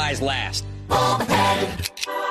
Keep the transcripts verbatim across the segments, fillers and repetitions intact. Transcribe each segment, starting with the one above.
guys last. Bullpen.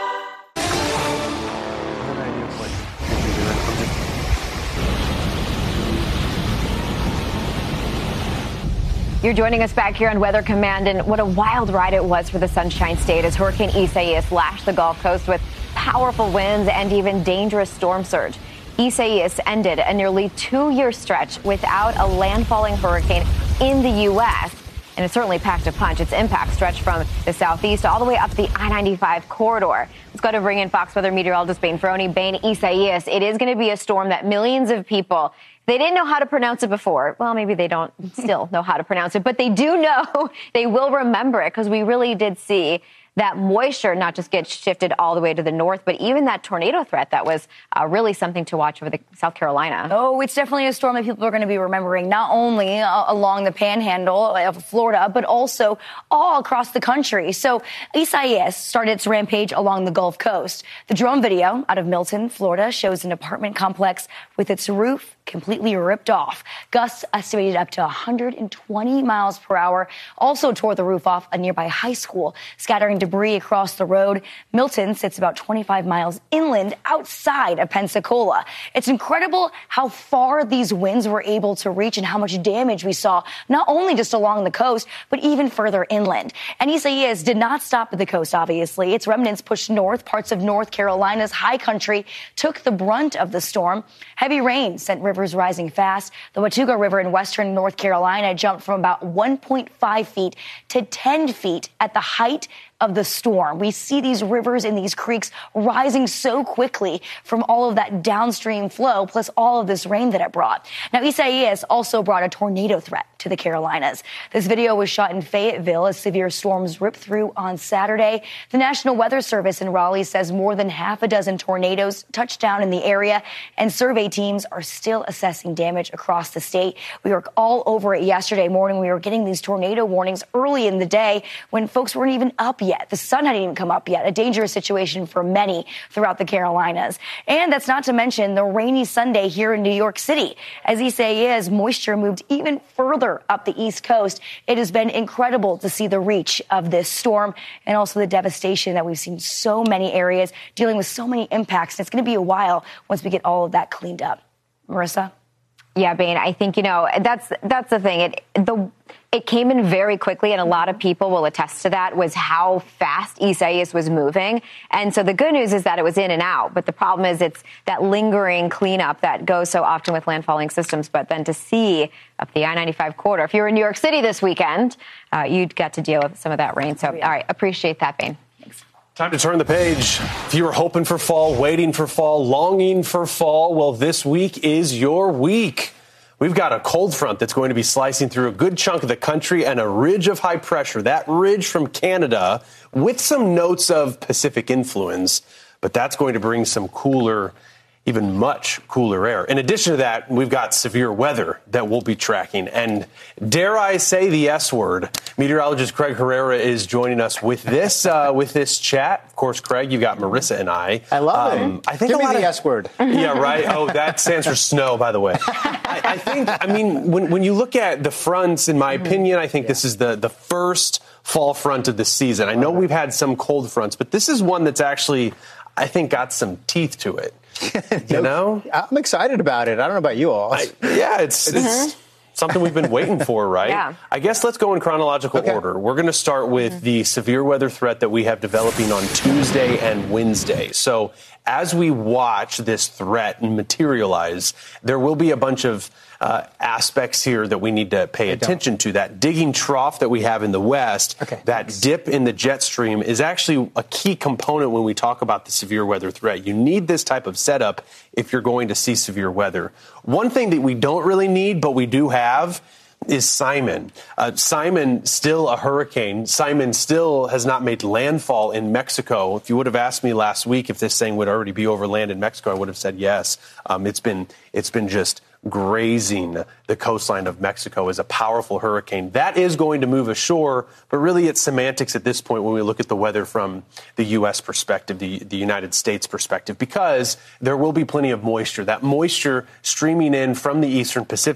You're joining us back here on Weather Command, and what a wild ride it was for the Sunshine State as Hurricane Isaias lashed the Gulf Coast with powerful winds and even dangerous storm surge. Isaias ended a nearly two-year stretch without a landfalling hurricane in the U S, and it certainly packed a punch. Its impact stretched from the southeast all the way up the I ninety-five corridor. Let's go to bring in Fox Weather meteorologist Bane Ferroni. Bane, Isaias, it is going to be a storm that millions of people, they didn't know how to pronounce it before. Well, maybe they don't still know how to pronounce it, but they do know, they will remember it because we really did see that moisture not just get shifted all the way to the north, but even that tornado threat that was uh, really something to watch over the South Carolina. Oh, it's definitely a storm that people are going to be remembering, not only uh, along the panhandle of Florida, but also all across the country. So Isaias started its rampage along the Gulf Coast. The drone video out of Milton, Florida, shows an apartment complex with its roof completely ripped off. Gusts estimated up to one hundred twenty miles per hour also tore the roof off a nearby high school, scattering debris across the road. Milton sits about twenty-five miles inland outside of Pensacola. It's incredible how far these winds were able to reach and how much damage we saw, not only just along the coast, but even further inland. And Isaias did not stop at the coast, obviously. Its remnants pushed north. Parts of North Carolina's high country took the brunt of the storm. Heavy rain sent rivers rising fast. The Watauga River in western North Carolina jumped from about one point five feet to ten feet at the height of the storm. We see these rivers and these creeks rising so quickly from all of that downstream flow, plus all of this rain that it brought. Now, Isaias also brought a tornado threat to the Carolinas. This video was shot in Fayetteville as severe storms ripped through on Saturday. The National Weather Service in Raleigh says more than half a dozen tornadoes touched down in the area, and survey teams are still assessing damage across the state. We were all over it yesterday morning. We were getting these tornado warnings early in the day when folks weren't even up yet. The sun hadn't even come up yet. A dangerous situation for many throughout the Carolinas. And that's not to mention the rainy Sunday here in New York City. As Isaias, moisture moved even further up the East Coast. It has been incredible to see the reach of this storm and also the devastation that we've seen so many areas dealing with so many impacts. And it's going to be a while once we get all of that cleaned up. Marissa? Yeah, Bane, I think, you know, that's that's the thing. It the it came in very quickly, and a lot of people will attest to that, was how fast Isaias was moving. And so the good news is that it was in and out. But the problem is it's that lingering cleanup that goes so often with landfalling systems. But then to see up the I ninety-five corridor, if you're in New York City this weekend, uh, you'd get to deal with some of that rain. So, all right, appreciate that, Bane. Time to turn the page. If you were hoping for fall, waiting for fall, longing for fall, well, this week is your week. We've got a cold front that's going to be slicing through a good chunk of the country and a ridge of high pressure. That ridge from Canada with some notes of Pacific influence, but that's going to bring some cooler, even much cooler air. In addition to that, we've got severe weather that we'll be tracking. And dare I say the S word, meteorologist Craig Herrera is joining us with this uh, with this chat. Of course, Craig, you got Marissa and I. I love um, it. I think Give a me lot the of, S word. Yeah, right. Oh, that stands for snow, by the way. I, I think, I mean, when, when you look at the fronts, in my mm-hmm. opinion, I think yeah. this is the, the first fall front of the season. I know we've had some cold fronts, but this is one that's actually, I think, got some teeth to it. You know? I'm excited about it. I don't know about you all. I, yeah, it's, it's mm-hmm. something we've been waiting for, right? Yeah. I guess let's go in chronological okay. order. We're going to start with mm-hmm. the severe weather threat that we have developing on Tuesday and Wednesday. So as we watch this threat materialize, there will be a bunch of uh, aspects here that we need to pay I attention don't. to. That digging trough that we have in the west, okay, that thanks. dip in the jet stream is actually a key component when we talk about the severe weather threat. You need this type of setup if you're going to see severe weather. One thing that we don't really need, but we do have, is Simon. Uh, Simon, still a hurricane. Simon still has not made landfall in Mexico. If you would have asked me last week if this thing would already be over land in Mexico, I would have said yes. Um, it's been it's been just grazing the coastline of Mexico as a powerful hurricane. That is going to move ashore, but really it's semantics at this point when we look at the weather from the U S perspective, the, the United States perspective, because there will be plenty of moisture. That moisture streaming in from the eastern Pacific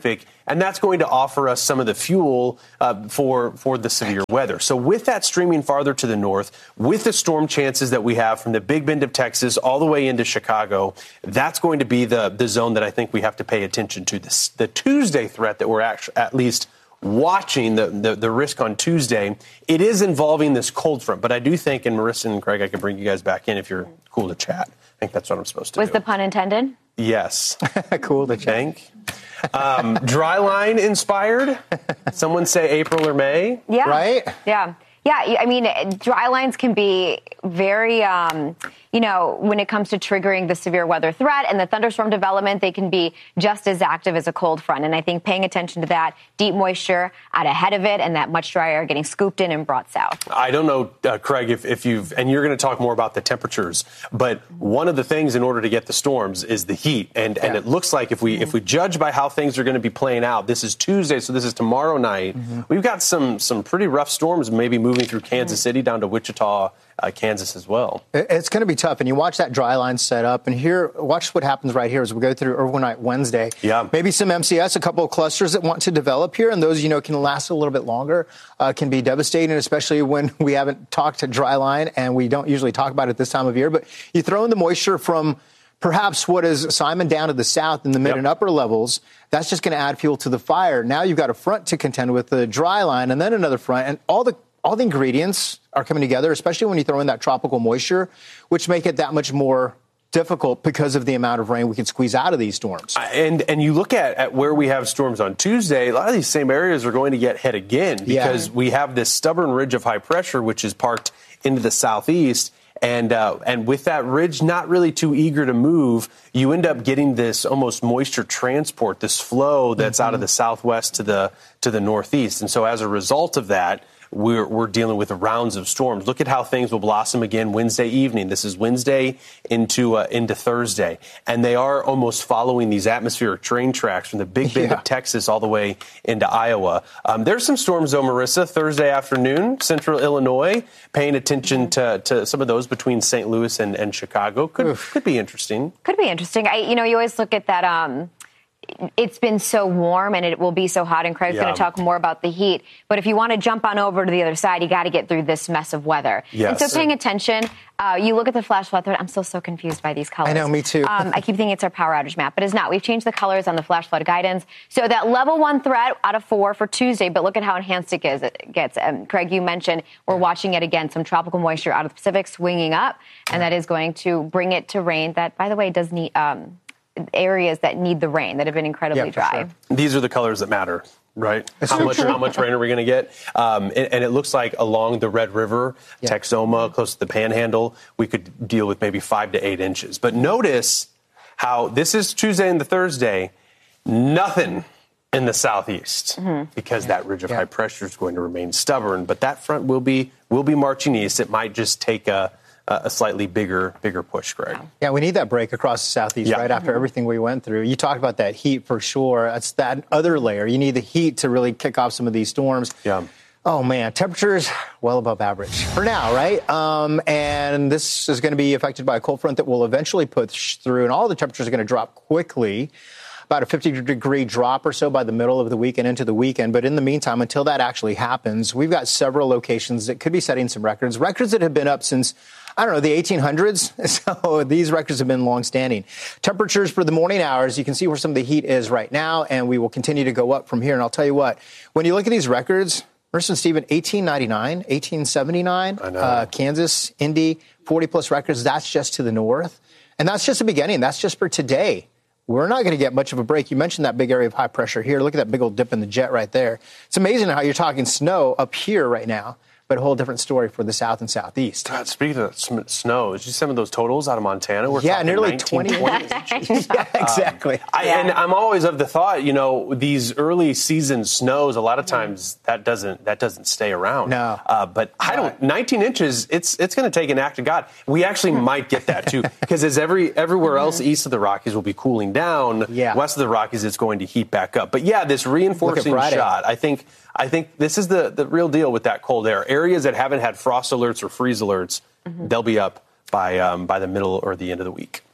and that's going to offer us some of the fuel uh, for, for the severe weather. So with that streaming farther to the north, with the storm chances that we have from the Big Bend of Texas all the way into Chicago, that's going to be the, the zone that I think we have to pay attention to. This, the Tuesday threat that we're actually, at least watching, the, the, the risk on Tuesday, it is involving this cold front. But I do think, and Marissa and Craig, I could bring you guys back in if you're cool to chat. I think that's what I'm supposed to Was do. Was the pun intended? Yes. Cool to chat. Think. Um, dry line inspired. Someone say April or May. Yeah. Right? Yeah. Yeah, I mean, dry lines can be very, um, you know, when it comes to triggering the severe weather threat and the thunderstorm development, they can be just as active as a cold front. And I think paying attention to that, deep moisture out ahead of it and that much drier air getting scooped in and brought south. I don't know, uh, Craig, if, if you've, and you're going to talk more about the temperatures, but one of the things in order to get the storms is the heat. And, yeah. and it looks like if we, mm-hmm. if we judge by how things are going to be playing out, this is Tuesday, so this is tomorrow night. Mm-hmm. We've got some, some pretty rough storms maybe moving through Kansas City down to Wichita, uh, Kansas as well. It's going to be tough. And you watch that dry line set up. And here, watch what happens right here as we go through overnight Wednesday. Yeah. Maybe some M C S, a couple of clusters that want to develop here. And those, you know, can last a little bit longer, uh, can be devastating, especially when we haven't talked to dry line. And we don't usually talk about it this time of year. But you throw in the moisture from perhaps what is Simon down to the south in the mid yep. and upper levels. That's just going to add fuel to the fire. Now you've got a front to contend with, the dry line, and then another front. And all the all the ingredients are coming together, especially when you throw in that tropical moisture, which make it that much more difficult because of the amount of rain we can squeeze out of these storms. And and you look at, at where we have storms on Tuesday, a lot of these same areas are going to get hit again because yeah. we have this stubborn ridge of high pressure, which is parked into the southeast. And uh, and with that ridge not really too eager to move, you end up getting this almost moisture transport, this flow that's mm-hmm. out of the southwest to the to the northeast. And so as a result of that, We're, we're dealing with rounds of storms. Look at how things will blossom again Wednesday evening. This is Wednesday into uh, into Thursday. And they are almost following these atmospheric train tracks from the Big Bend yeah. of Texas all the way into Iowa. Um, there's some storms, though, Marissa, Thursday afternoon, central Illinois, paying attention to, to some of those between Saint Louis and, and Chicago. Could, could be interesting. Could be interesting. I, you know, you always look at that... Um It's been so warm and it will be so hot, and Craig's yeah. going to talk more about the heat. But if you want to jump on over to the other side, you got to get through this mess of weather. Yes. And so paying attention, uh, you look at the flash flood threat. I'm still so confused by these colors. I know, me too. um, I keep thinking it's our power outage map, but it's not. We've changed the colors on the flash flood guidance. So that level one threat out of four for Tuesday, but look at how enhanced it gets. It gets. Um, Craig, you mentioned we're watching it again, some tropical moisture out of the Pacific swinging up, and that is going to bring it to rain. That, by the way, does need... Um, areas that need the rain, that have been incredibly yeah, dry. Sure. These are the colors that matter, right? That's how so much true. how much rain are we going to get? Um, and, and it looks like along the Red River, yeah. Texoma, close to the Panhandle, we could deal with maybe five to eight inches. But notice how this is Tuesday and the Thursday, nothing in the southeast mm-hmm. because yeah. that ridge of yeah. high pressure is going to remain stubborn. But that front will be will be marching east. It might just take a a slightly bigger, bigger push, Greg. Yeah, we need that break across the southeast yeah. right after mm-hmm. everything we went through. You talked about that heat for sure. That's that other layer. You need the heat to really kick off some of these storms. Yeah. Oh, man, temperatures well above average for now, right? Um, and this is going to be affected by a cold front that will eventually push through, and all the temperatures are going to drop quickly. About a fifty degree drop or so by the middle of the week and into the weekend. But in the meantime, until that actually happens, we've got several locations that could be setting some records, records that have been up since, I don't know, the eighteen hundreds. So these records have been longstanding. Temperatures for the morning hours, you can see where some of the heat is right now, and we will continue to go up from here. And I'll tell you what, when you look at these records, Marissa and Stephen, eighteen ninety-nine, eighteen seventy-nine, uh, Kansas, Indy, forty plus records, that's just to the north. And that's just the beginning. That's just for today. We're not going to get much of a break. You mentioned that big area of high pressure here. Look at that big old dip in the jet right there. It's amazing how you're talking snow up here right now, but a whole different story for the south and southeast. God, speaking of snow, did you see some of those totals out of Montana? We're yeah, nearly nineteen, twenty. Yeah, exactly. Um, I, yeah. And I'm always of the thought, you know, these early season snows, a lot of times that doesn't that doesn't stay around. No. Uh, but I don't. nineteen inches, it's it's going to take an act of God. We actually might get that too, because as every everywhere else east of the Rockies will be cooling down, yeah. west of the Rockies it's going to heat back up. But yeah, this reinforcing shot, I think. I think this is the, the real deal with that cold air. Areas that haven't had frost alerts or freeze alerts, mm-hmm. they'll be up by um, by the middle or the end of the week.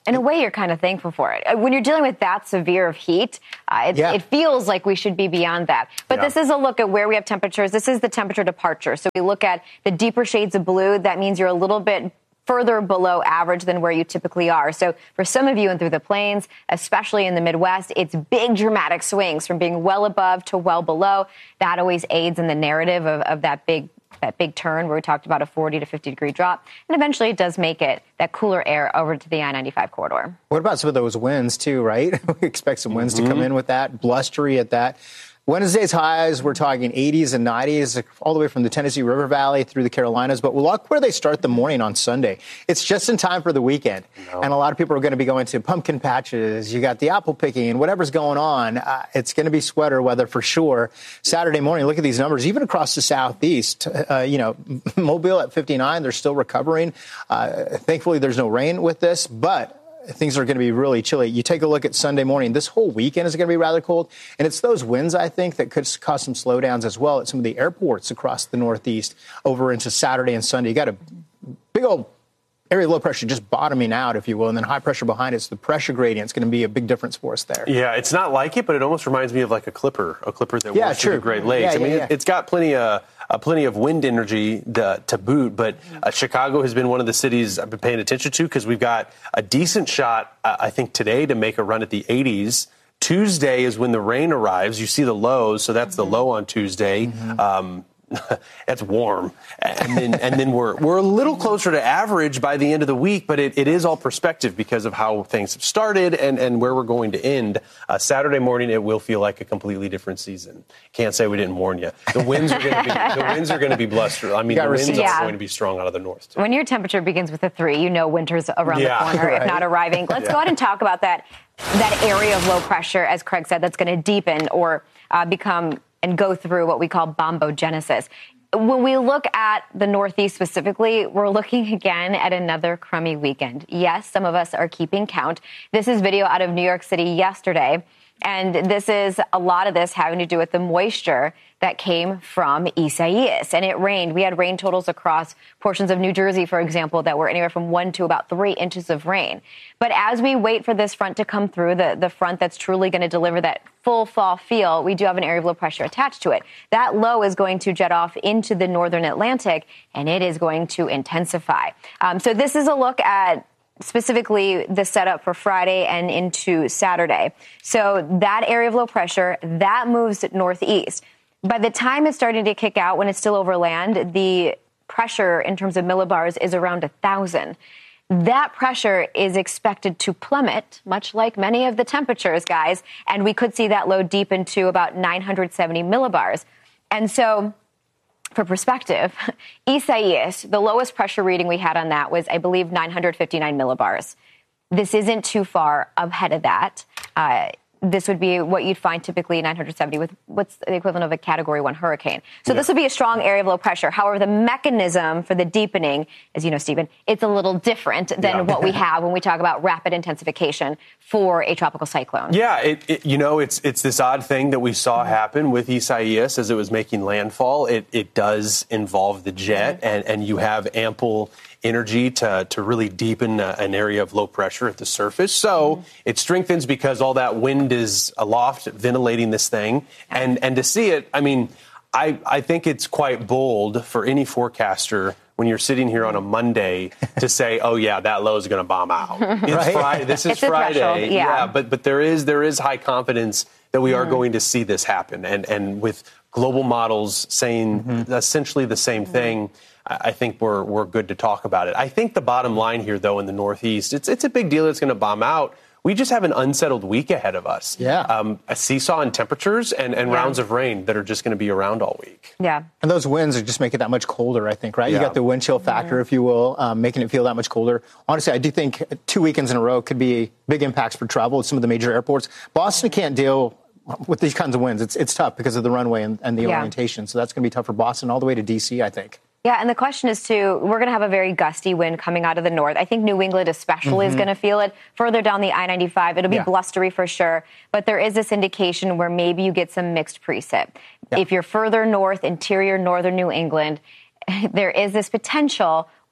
in a way, you're kind of thankful for it. When you're dealing with that severe of heat, uh, it, yeah. it feels like we should be beyond that. But yeah. this is a look at where we have temperatures. This is the temperature departure. So we look at the deeper shades of blue. That means you're a little bit further below average than where you typically are. So for some of you and through the plains, especially in the Midwest, it's big dramatic swings from being well above to well below. That always aids in the narrative of, of that big that big turn where we talked about a forty to fifty degree drop. And eventually it does make it, that cooler air, over to the I ninety-five corridor. What about some of those winds too, right? We expect some winds mm-hmm. to come in with that, blustery at that. Wednesday's highs, we're talking eighties and nineties, all the way from the Tennessee River Valley through the Carolinas. But look where they start the morning on Sunday. It's just in time for the weekend. No. And a lot of people are going to be going to pumpkin patches. You got the apple picking, whatever's going on. Uh, it's going to be sweater weather for sure. Saturday morning, look at these numbers. Even across the southeast, uh, you know, Mobile at fifty-nine, they're still recovering. Uh, thankfully, there's no rain with this, but things are going to be really chilly. You take a look at Sunday morning. This whole weekend is going to be rather cold. And it's those winds, I think, that could cause some slowdowns as well at some of the airports across the Northeast over into Saturday and Sunday. You got a big old area of low pressure just bottoming out, if you will, and then high pressure behind it. So the pressure gradient is going to be a big difference for us there. Yeah, it's not like it, but it almost reminds me of like a clipper, a clipper that yeah, works through the Great Lakes. Yeah, I mean, yeah, yeah. it's got plenty of uh, plenty of wind energy to, to boot, but uh, Chicago has been one of the cities I've been paying attention to because we've got a decent shot, uh, I think, today to make a run at the eighties. Tuesday is when the rain arrives. You see the lows, so that's mm-hmm. the low on Tuesday. Mm-hmm. Um, That's warm, and then and then we're we're a little closer to average by the end of the week, but it, it is all perspective because of how things have started and, and where we're going to end. Uh, Saturday morning, it will feel like a completely different season. Can't say we didn't warn you. The winds are going to be the winds are going to be bluster. I mean, the winds yeah. are going to be strong out of the north too. When your temperature begins with a three, you know winter's around yeah, the corner, right. if not arriving. Let's yeah. go ahead and talk about that that area of low pressure, as Craig said, that's going to deepen or uh, become and go through what we call bombogenesis. When we look at the Northeast specifically, we're looking again at another crummy weekend. Yes, some of us are keeping count. This is video out of New York City yesterday, and this is a lot of this having to do with the moisture that came from Isaias. And it rained. We had rain totals across portions of New Jersey, for example, that were anywhere from one to about three inches of rain. But as we wait for this front to come through, the, the front that's truly going to deliver that full fall feel, we do have an area of low pressure attached to it. That low is going to jet off into the northern Atlantic, and it is going to intensify. Um, so this is a look at specifically the setup for Friday and into Saturday. So that area of low pressure, that moves northeast. By the time it's starting to kick out, when it's still over land, the pressure in terms of millibars is around one thousand. That pressure is expected to plummet, much like many of the temperatures, guys, and we could see that low deep into about nine hundred seventy millibars. And so, for perspective, Isaias, the lowest pressure reading we had on that was, I believe, nine hundred fifty-nine millibars. This isn't too far ahead of that. Uh, This would be what you'd find typically nine hundred seventy with what's the equivalent of a Category one hurricane. So yeah. this would be a strong area of low pressure. However, the mechanism for the deepening, as you know, Stephen, it's a little different than yeah. what we have when we talk about rapid intensification for a tropical cyclone. Yeah, it, it, you know, it's it's this odd thing that we saw happen with Isaias as it was making landfall. It, it does involve the jet, mm-hmm. and, and you have ample energy to, to really deepen a, an area of low pressure at the surface. So mm-hmm. it strengthens because all that wind is aloft ventilating this thing. And and to see it, I mean, I, I think it's quite bold for any forecaster when you're sitting here on a Monday to say, oh, yeah, that low is going to bomb out. It's right? Friday. This is it's Friday. Yeah. yeah, but but there is there is high confidence that we mm-hmm. are going to see this happen. And, and with global models saying mm-hmm. essentially the same mm-hmm. thing, I think we're we're good to talk about it. I think the bottom line here, though, in the Northeast, it's it's a big deal. It's going to bomb out. We just have an unsettled week ahead of us. Yeah. Um, a seesaw in temperatures and, and yeah. rounds of rain that are just going to be around all week. Yeah. And those winds are just make it that much colder, I think, right? Yeah. You got the wind chill factor, mm-hmm. if you will, um, making it feel that much colder. Honestly, I do think two weekends in a row could be big impacts for travel at some of the major airports. Boston can't deal with these kinds of winds. It's it's tough because of the runway and, and the yeah. orientation. So that's going to be tough for Boston all the way to D C, I think. Yeah, and the question is, too, we're going to have a very gusty wind coming out of the north. I think New England especially mm-hmm. is going to feel it. Further down the I ninety-five, it'll be yeah. blustery for sure. But there is this indication where maybe you get some mixed precip. Yeah. If you're further north, interior northern New England, there is this potential where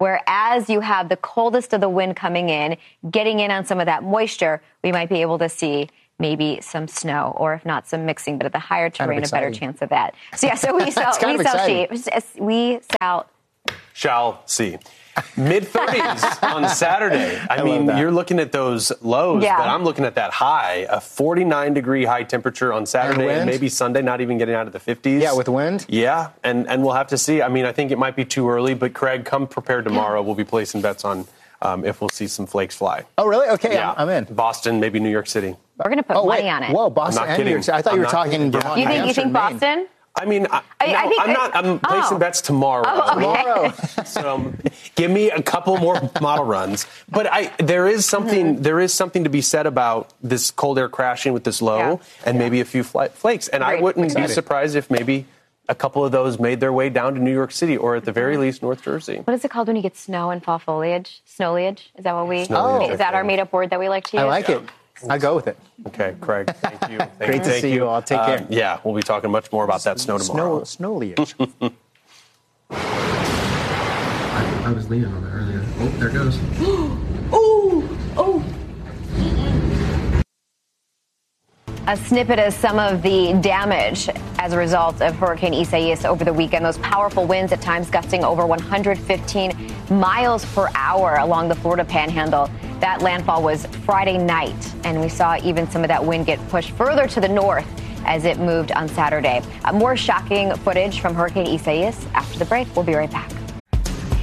Whereas you have the coldest of the wind coming in, getting in on some of that moisture, we might be able to see maybe some snow, or if not, some mixing, but at the higher terrain, a better chance of that. So yeah, so we shall, we shall see. We shall shall see. mid thirties on Saturday. I, I mean, you're looking at those lows, yeah. but I'm looking at that high, a forty-nine degree high temperature on Saturday and, and maybe Sunday, not even getting out of the fifties. Yeah, with wind. Yeah, and, and we'll have to see. I mean, I think it might be too early, but Craig, come prepared tomorrow. We'll be placing bets on um, if we'll see some flakes fly. Oh, really? Okay, yeah. I'm, I'm in. Boston, maybe New York City. We're going to put oh, money wait. on it. Whoa, Boston I'm not and kidding. New York City. I thought I'm you were talking kidding. Vermont. You think, you think Boston? I mean, I, I, no, I think, I'm not. I'm placing oh. bets tomorrow. Oh, okay. Tomorrow. So um, give me a couple more model runs. But I, there is something. Mm-hmm. There is something to be said about this cold air crashing with this low, yeah. and yeah. maybe a few fl- flakes. And Great. I wouldn't Excited. be surprised if maybe a couple of those made their way down to New York City, or at the very least, North Jersey. What is it called when you get snow and fall foliage? Snowleage? Is that what we? Oh. Is that our made-up word that we like to use? I like yeah. it. I'll go with it. Okay, Craig, thank you. Thank Great you. to thank see you. I'll take care. Um, yeah, we'll be talking much more about that snow tomorrow. Snow, snowleage. I, I was leaning on it earlier. Oh, there it goes. Oh, oh. A snippet of some of the damage as a result of Hurricane Isaias over the weekend. Those powerful winds at times gusting over one hundred fifteen miles per hour along the Florida Panhandle. That landfall was Friday night, and we saw even some of that wind get pushed further to the north as it moved on Saturday. Uh, more shocking footage from Hurricane Isaias after the break. We'll be right back.